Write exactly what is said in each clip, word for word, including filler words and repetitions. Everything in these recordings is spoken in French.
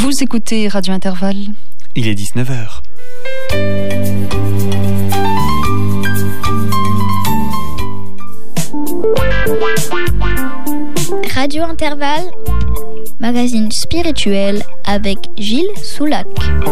Vous écoutez Radio Intervalle. Il est dix-neuf heures. Radio Intervalle, magazine spirituel avec Gilles Soulac.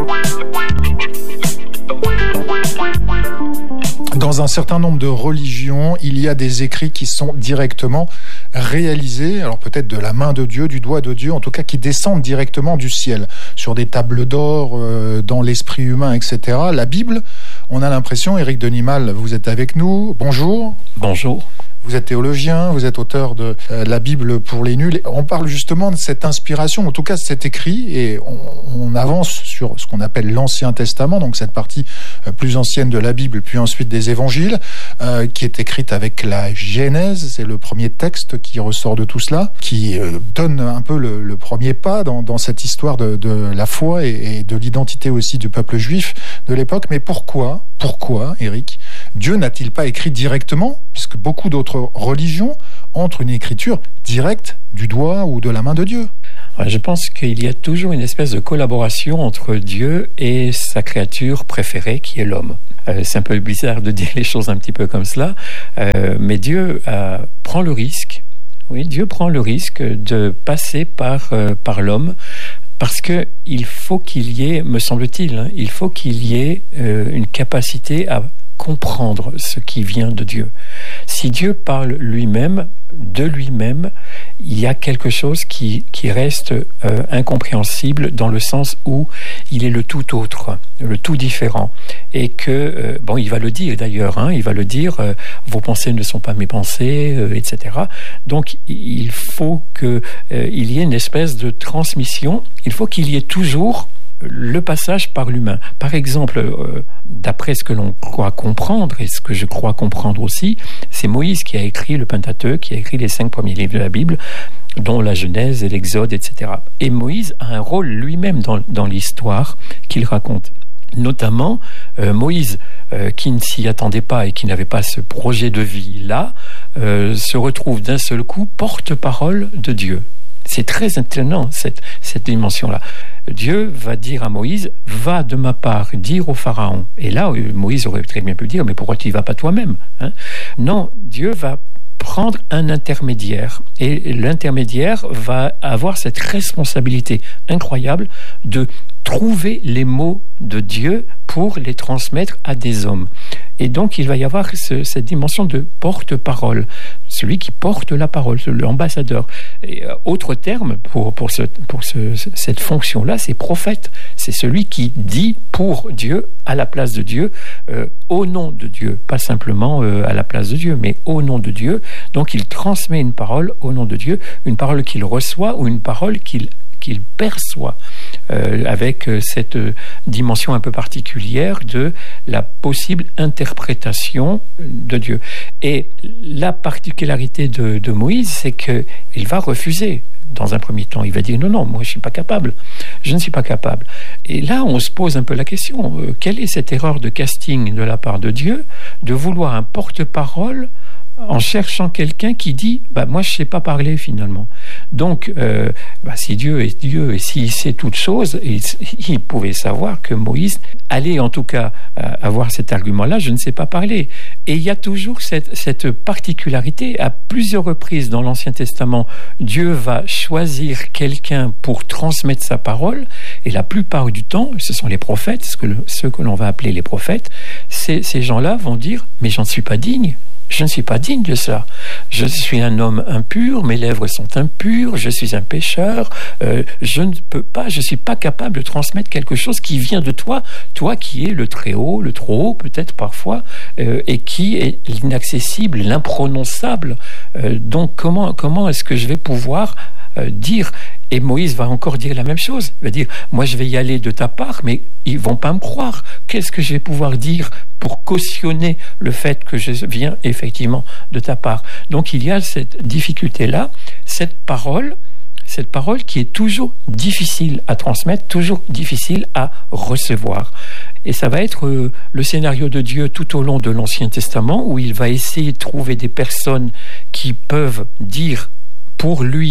Dans un certain nombre de religions, il y a des écrits qui sont directement réalisés, alors peut-être de la main de Dieu, du doigt de Dieu, en tout cas qui descendent directement du ciel, sur des tables d'or, euh, dans l'esprit humain, et cetera. La Bible, on a l'impression, Éric Denimal, vous êtes avec nous, bonjour. Bonjour. Vous êtes théologien, vous êtes auteur de euh, la Bible pour les nuls. On parle justement de cette inspiration, en tout cas de cet écrit, et on, on avance sur ce qu'on appelle l'Ancien Testament, donc cette partie euh, plus ancienne de la Bible, puis ensuite des Évangiles, euh, qui est écrite avec la Genèse. C'est le premier texte qui ressort de tout cela, qui euh, donne un peu le, le premier pas dans, dans cette histoire de, de la foi et, et de l'identité aussi du peuple juif de l'époque. Mais pourquoi, pourquoi, Éric, Dieu n'a-t-il pas écrit directement, puisque beaucoup d'autres religions entrent une écriture directe du doigt ou de la main de Dieu? Je pense qu'il y a toujours une espèce de collaboration entre Dieu et sa créature préférée, qui est l'homme. Euh, c'est un peu bizarre de dire les choses un petit peu comme cela, euh, mais Dieu euh, prend le risque, oui, Dieu prend le risque de passer par, euh, par l'homme, parce qu'il faut qu'il y ait, me semble-t-il, hein, il faut qu'il y ait euh, une capacité à comprendre ce qui vient de Dieu. Si Dieu parle lui-même, de lui-même, il y a quelque chose qui, qui reste euh, incompréhensible, dans le sens où il est le tout autre, le tout différent. Et que, euh, bon, il va le dire d'ailleurs, hein, il va le dire, euh, vos pensées ne sont pas mes pensées, euh, et cetera. Donc, il faut qu'il euh, y ait une espèce de transmission, il faut qu'il y ait toujours le passage par l'humain. Par exemple, euh, d'après ce que l'on croit comprendre, et ce que je crois comprendre aussi, c'est Moïse qui a écrit le Pentateuque, qui a écrit les cinq premiers livres de la Bible, dont la Genèse et l'Exode, et cetera. Et Moïse a un rôle lui-même dans, dans l'histoire qu'il raconte. Notamment, euh, Moïse, euh, qui ne s'y attendait pas et qui n'avait pas ce projet de vie-là, euh, se retrouve d'un seul coup porte-parole de Dieu. C'est très étonnant, cette, cette dimension-là. Dieu va dire à Moïse, va de ma part dire au Pharaon. Et là, Moïse aurait très bien pu dire, mais pourquoi tu n'y vas pas toi-même, hein? Non, Dieu va prendre un intermédiaire. Et l'intermédiaire va avoir cette responsabilité incroyable de trouver les mots de Dieu pour les transmettre à des hommes. Et donc, il va y avoir ce, cette dimension de porte-parole, celui qui porte la parole, l'ambassadeur. Et, euh, autre terme pour, pour, ce, pour ce, cette fonction-là, c'est prophète. C'est celui qui dit pour Dieu, à la place de Dieu, euh, au nom de Dieu. Pas simplement euh, à la place de Dieu, mais au nom de Dieu. Donc, il transmet une parole au nom de Dieu, une parole qu'il reçoit ou une parole qu'il qu'il perçoit, euh, avec euh, cette euh, dimension un peu particulière de la possible interprétation de Dieu. Et la particularité de, de Moïse, c'est qu'il va refuser. Dans un premier temps, il va dire non, non, moi je ne suis pas capable, je ne suis pas capable. Et là, on se pose un peu la question, euh, quelle est cette erreur de casting de la part de Dieu, de vouloir un porte-parole en cherchant quelqu'un qui dit bah, « moi je ne sais pas parler finalement ». Donc, euh, bah, si Dieu est Dieu et s'il sait toutes choses, il, il pouvait savoir que Moïse allait en tout cas euh, avoir cet argument-là « je ne sais pas parler ». Et il y a toujours cette, cette particularité, à plusieurs reprises dans l'Ancien Testament, Dieu va choisir quelqu'un pour transmettre sa parole, et la plupart du temps, ce sont les prophètes, ce que, le, ceux que l'on va appeler les prophètes, ces, ces gens-là vont dire « mais j'en suis pas digne ». Je ne suis pas digne de ça. Je suis un homme impur, mes lèvres sont impures, je suis un pécheur, euh, je ne peux pas, je ne suis pas capable de transmettre quelque chose qui vient de toi, toi qui es le très haut, le trop haut peut-être parfois, euh, et qui est l'inaccessible, l'imprononçable. Euh, donc comment, comment est-ce que je vais pouvoir euh, dire... Et Moïse va encore dire la même chose. Il va dire, moi je vais y aller de ta part, mais ils ne vont pas me croire. Qu'est-ce que je vais pouvoir dire pour cautionner le fait que je viens effectivement de ta part? Donc il y a cette difficulté-là, cette parole, cette parole qui est toujours difficile à transmettre, toujours difficile à recevoir. Et ça va être euh, le scénario de Dieu tout au long de l'Ancien Testament, où il va essayer de trouver des personnes qui peuvent dire pour lui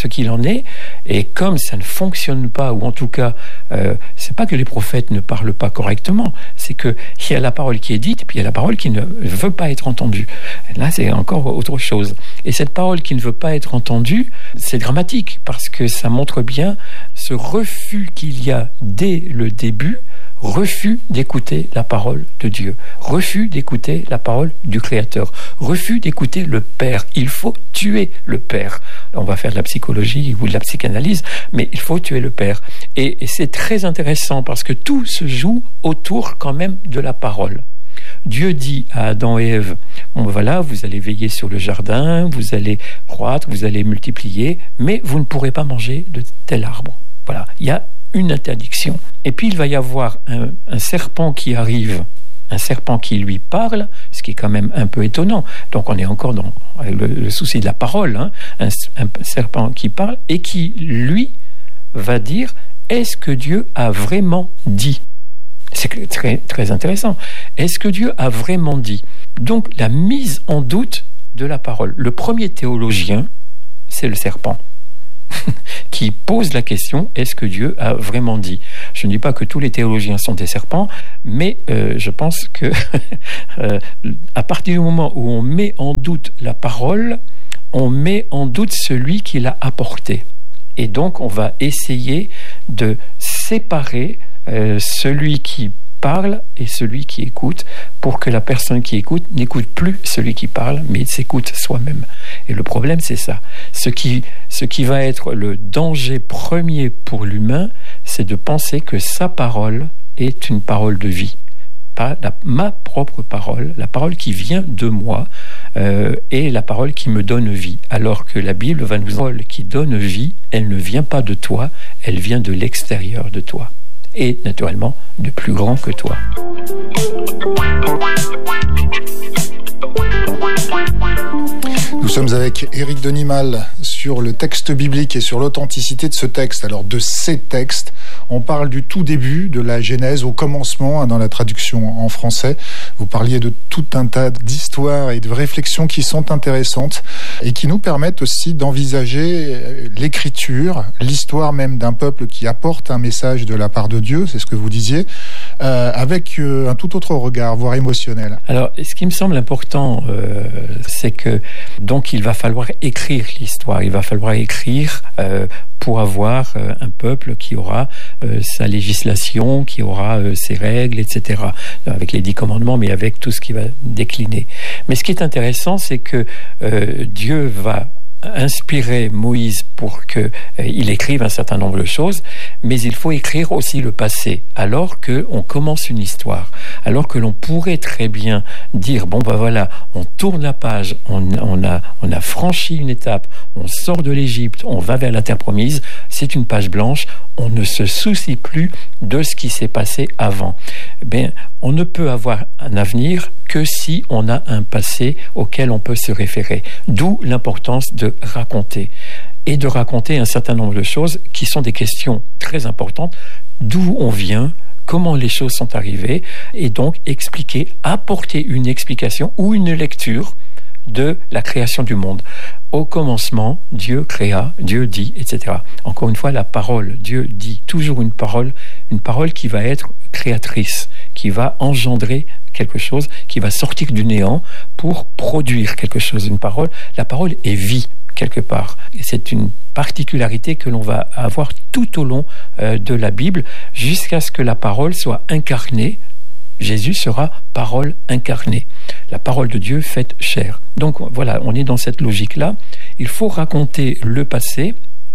ce qu'il en est. Et comme ça ne fonctionne pas, ou en tout cas, euh, c'est pas que les prophètes ne parlent pas correctement, c'est qu'il y a la parole qui est dite, et puis il y a la parole qui ne veut pas être entendue. Là, c'est encore autre chose. Et cette parole qui ne veut pas être entendue, c'est dramatique, parce que ça montre bien ce refus qu'il y a dès le début, refus d'écouter la parole de Dieu, refus d'écouter la parole du Créateur, refus d'écouter le Père. Il faut tuer le Père. On va faire de la psychologie ou de la psychanalyse, mais il faut tuer le Père. Et, et c'est très intéressant parce que tout se joue autour quand même de la parole. Dieu dit à Adam et Ève, bon voilà, vous allez veiller sur le jardin, vous allez croître, vous allez multiplier, mais vous ne pourrez pas manger de tel arbre. Voilà, il y a une interdiction. Et puis il va y avoir un, un serpent qui arrive, un serpent qui lui parle, ce qui est quand même un peu étonnant. Donc on est encore dans le, le souci de la parole, hein, un, un serpent qui parle et qui, lui, va dire, est-ce que Dieu a vraiment dit ? C'est très, très intéressant. Est-ce que Dieu a vraiment dit ? Donc la mise en doute de la parole. Le premier théologien, c'est le serpent, qui pose la question, est-ce que Dieu a vraiment dit ? Je ne dis pas que tous les théologiens sont des serpents, mais euh, je pense que euh, à partir du moment où on met en doute la parole, on met en doute celui qui l'a apporté. Et donc on va essayer de séparer euh, celui qui parle et celui qui écoute, pour que la personne qui écoute n'écoute plus celui qui parle, mais s'écoute soi-même. Et le problème, c'est ça. Ce qui, ce qui va être le danger premier pour l'humain, c'est de penser que sa parole est une parole de vie. Pas la, ma propre parole, la parole qui vient de moi, euh, est la parole qui me donne vie. Alors que la Bible va nous dire, la parole qui donne vie, elle ne vient pas de toi, elle vient de l'extérieur de toi. Et naturellement de plus grand que toi. Nous sommes avec Éric Denimal sur le texte biblique et sur l'authenticité de ce texte. Alors de ces textes, on parle du tout début, de la Genèse au commencement, hein, dans la traduction en français. Vous parliez de tout un tas d'histoires et de réflexions qui sont intéressantes et qui nous permettent aussi d'envisager l'écriture, l'histoire même d'un peuple qui apporte un message de la part de Dieu, c'est ce que vous disiez, euh, avec euh, un tout autre regard, voire émotionnel. Alors, ce qui me semble important, euh, c'est que donc il va falloir écrire l'histoire, il va falloir écrire euh, pour avoir euh, un peuple qui aura euh, sa législation, qui aura euh, ses règles, et cetera, avec les dix commandements, mais avec tout ce qui va décliner. Mais ce qui est intéressant, c'est que euh, Dieu va inspirer Moïse pour qu'il euh, écrive un certain nombre de choses, mais il faut écrire aussi le passé, alors qu'on commence une histoire, alors que l'on pourrait très bien dire, bon ben voilà, on tourne la page, on, on, a, on a franchi une étape, on sort de l'Égypte, on va vers la terre promise, c'est une page blanche, on ne se soucie plus de ce qui s'est passé avant. Ben, on ne peut avoir un avenir que si on a un passé auquel on peut se référer. D'où l'importance de raconter. Et de raconter un certain nombre de choses qui sont des questions très importantes. D'où on vient, comment les choses sont arrivées, et donc expliquer, apporter une explication ou une lecture de la création du monde. Au commencement, Dieu créa, Dieu dit, et cetera. Encore une fois, la parole, Dieu dit toujours une parole, une parole qui va être créatrice, qui va engendrer quelque chose, qui va sortir du néant pour produire quelque chose. Une parole, la parole est vie, quelque part. Et c'est une particularité que l'on va avoir tout au long euh, de la Bible, jusqu'à ce que la parole soit incarnée. Jésus sera parole incarnée, la parole de Dieu faite chair. Donc voilà, on est dans cette logique-là. Il faut raconter le passé,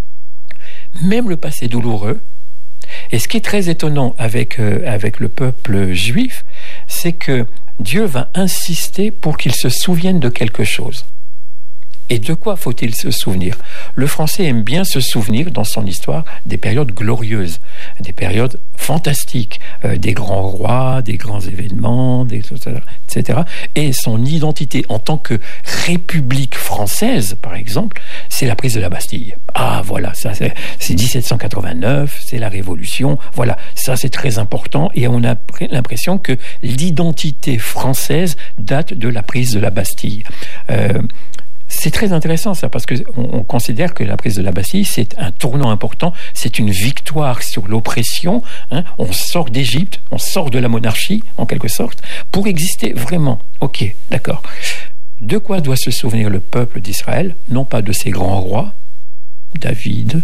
même le passé douloureux. Et ce qui est très étonnant avec, euh, avec le peuple juif, c'est que Dieu va insister pour qu'il se souvienne de quelque chose. Et de quoi faut-il se souvenir ? Le Français aime bien se souvenir, dans son histoire, des périodes glorieuses, des périodes fantastiques, euh, des grands rois, des grands événements, des, et cetera. Et son identité en tant que République française, par exemple, c'est la prise de la Bastille. Ah, voilà, ça c'est, c'est dix-sept cent quatre-vingt-neuf, c'est la Révolution, voilà, ça c'est très important, et on a l'impression que l'identité française date de la prise de la Bastille. Euh, C'est très intéressant ça, parce qu'on on considère que la prise de la Bastille, c'est un tournant important, c'est une victoire sur l'oppression. Hein. On sort d'Égypte, on sort de la monarchie, en quelque sorte, pour exister vraiment. Ok, d'accord. De quoi doit se souvenir le peuple d'Israël? Non pas de ses grands rois, David,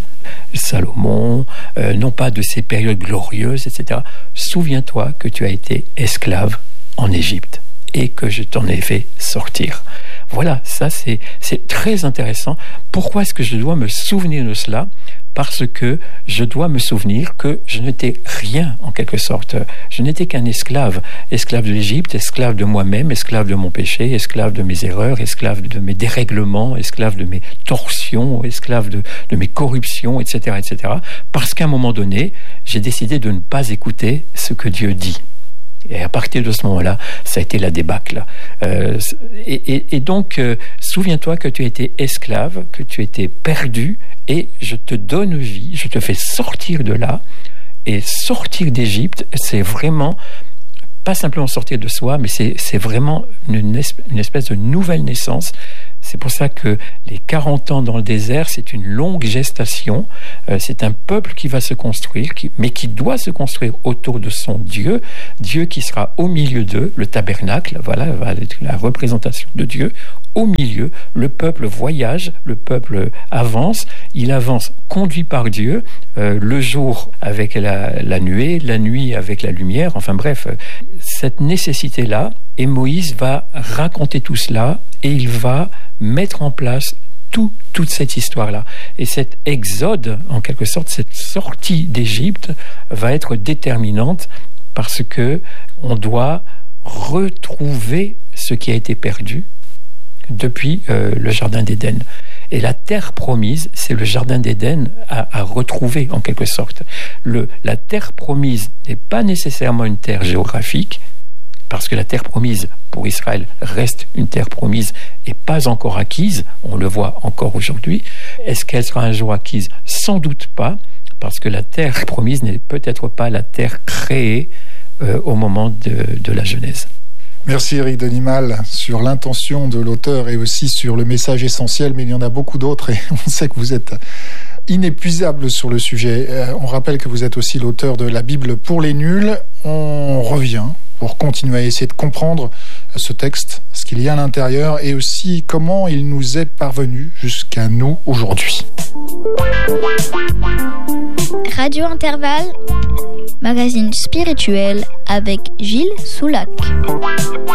Salomon, euh, non pas de ces périodes glorieuses, et cetera. Souviens-toi que tu as été esclave en Égypte et que je t'en ai fait sortir. Voilà, ça c'est, c'est très intéressant. Pourquoi est-ce que je dois me souvenir de cela? Parce que je dois me souvenir que je n'étais rien, en quelque sorte. Je n'étais qu'un esclave. Esclave de l'Égypte, esclave de moi-même, esclave de mon péché, esclave de mes erreurs, esclave de mes dérèglements, esclave de mes torsions, esclave de, de mes corruptions, et cetera, et cetera. Parce qu'à un moment donné, j'ai décidé de ne pas écouter ce que Dieu dit. Et à partir de ce moment-là, ça a été la débâcle. Euh, et, et, et donc, euh, souviens-toi que tu étais esclave, que tu étais perdu, et je te donne vie, je te fais sortir de là. Et sortir d'Égypte, c'est vraiment, pas simplement sortir de soi, mais c'est, c'est vraiment une, une espèce de nouvelle naissance. C'est pour ça que les quarante ans dans le désert, c'est une longue gestation. Euh, c'est un peuple qui va se construire, qui, mais qui doit se construire autour de son Dieu. Dieu qui sera au milieu d'eux, le tabernacle, voilà, va être la représentation de Dieu. Au milieu, le peuple voyage, le peuple avance. Il avance conduit par Dieu, euh, le jour avec la, la nuée, la nuit avec la lumière. Enfin bref, cette nécessité-là, et Moïse va raconter tout cela et il va mettre en place tout, toute cette histoire-là. Et cet exode, en quelque sorte, cette sortie d'Égypte va être déterminante parce que on doit retrouver ce qui a été perdu depuis euh, le Jardin d'Éden. Et la terre promise, c'est le Jardin d'Éden à, à retrouver, en quelque sorte. Le, la terre promise n'est pas nécessairement une terre géographique, parce que la terre promise pour Israël reste une terre promise et pas encore acquise, on le voit encore aujourd'hui. Est-ce qu'elle sera un jour acquise? Sans doute pas, parce que la terre promise n'est peut-être pas la terre créée euh, au moment de, de la Genèse. Merci Éric Denimal sur l'intention de l'auteur et aussi sur le message essentiel, mais il y en a beaucoup d'autres et on sait que vous êtes inépuisable sur le sujet. Euh, on rappelle que vous êtes aussi l'auteur de la Bible pour les nuls. On revient pour continuer à essayer de comprendre ce texte, ce qu'il y a à l'intérieur et aussi comment il nous est parvenu jusqu'à nous aujourd'hui. Radio Intervalle, magazine spirituel avec Gilles Soulac.